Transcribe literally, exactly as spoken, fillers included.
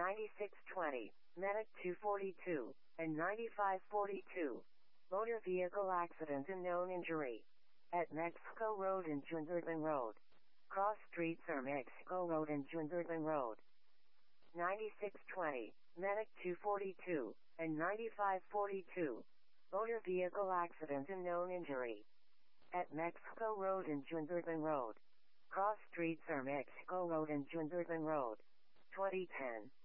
ninety-six twenty, Medic two forty-two, and ninety-five forty-two. Motor vehicle accident and known injury. At Mexico Road and Junderban Road. Cross streets are Mexico Road and Junderban Road. ninety-six twenty, Medic two forty-two, and ninety-five forty-two. Motor vehicle accident and known injury. At Mexico Road and Junderban Road. Cross streets are Mexico Road and Junderban Road. twenty ten.